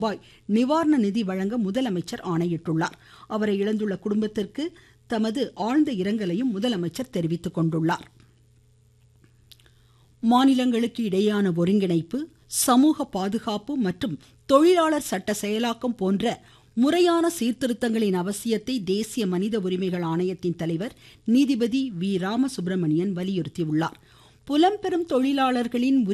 ரூபாய் நிவாரண நிதி வழங்க முதலமைச்சர் ஆணையிட்டுள்ளார். அவரை இழந்துள்ள குடும்பத்திற்கு தமது ஆழ்ந்த இரங்கலையும் முதலமைச்சர் தெரிவித்துக் கொண்டுள்ளார். மாநிலங்களுக்கு இடையேயான ஒருங்கிணைப்பு, சமூக பாதுகாப்பு மற்றும் தொழிலாளர் சட்ட செயலாக்கம் போன்ற முறையான சீர்திருத்தங்களின் அவசியத்தை தேசிய மனித உரிமைகள் ஆணையத்தின் தலைவர் நீதிபதி வி. ராமசுப்ரமணியன் வலியுறுத்தியுள்ளார். புலம்பெறும் தொழிலாளர்களின்